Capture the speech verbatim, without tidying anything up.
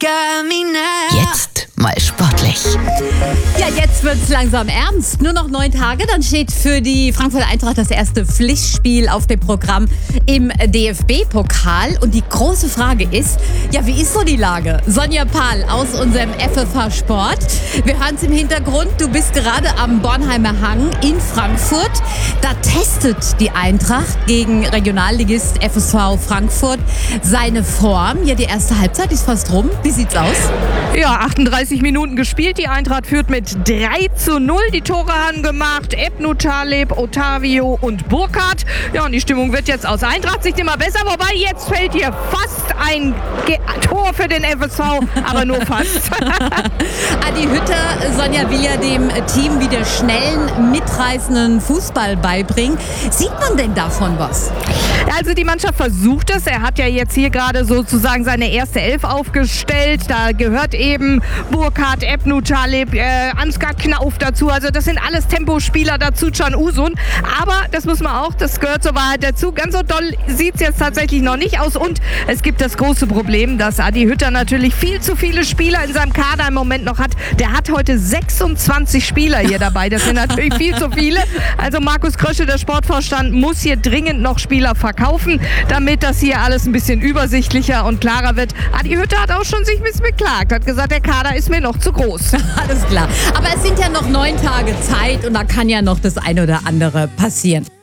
Jetzt mal sportlich. Ja, jetzt wird's langsam ernst. Nur noch neun Tage, dann steht für die Frankfurter Eintracht das erste Pflichtspiel auf dem Programm im D F B-Pokal. Und die große Frage ist, ja, wie ist so die Lage? Sonja Pahl aus unserem F F H Sport. Wir hören es im Hintergrund, du bist gerade am Bornheimer Hang in Frankfurt. Da testet die Eintracht gegen Regionalligist F S V Frankfurt seine Form. Ja, die erste Halbzeit ist fast rum. Wie sieht's aus? Ja, achtunddreißig Minuten gespielt. Die Eintracht führt mit drei zu null. Die Tore haben gemacht Ebnu Taleb, Otavio und Burkhardt. Ja, und die Stimmung wird jetzt aus Eintracht-Sicht immer besser. Wobei, jetzt fällt hier fast ein Ge- Tor für den F S V, aber nur fast. Adi Hütter, Sonja, will ja dem Team wieder schnellen, mitreißenden Fußball beibringen. Sieht man denn davon was? Also die Mannschaft versucht es. Er hat ja jetzt hier gerade sozusagen seine erste Elf aufgestellt. Da gehört eben Burkhardt, Ebnu Taleb, äh, Ansgar Knauf dazu. Also das sind alles Tempospieler dazu, Can Usun. Aber das muss man auch, das gehört zur Wahrheit dazu. Ganz so doll sieht es jetzt tatsächlich noch nicht aus. Und es gibt das große Problem, dass Adi Hütter natürlich viel zu viele Spieler in seinem Kader im Moment noch hat. Der hat heute sechsundzwanzig Spieler hier dabei. Das sind natürlich viel zu viele. Also Markus Krösche, der Sportvorstand, muss hier dringend noch Spieler verkaufen, damit das hier alles ein bisschen übersichtlicher und klarer wird. Adi Hütter hat auch schon sich ein bisschen beklagt, hat gesagt, der Kader ist mir noch zu groß. Alles klar. Aber es sind ja noch neun Tage Zeit und da kann ja noch das eine oder andere passieren.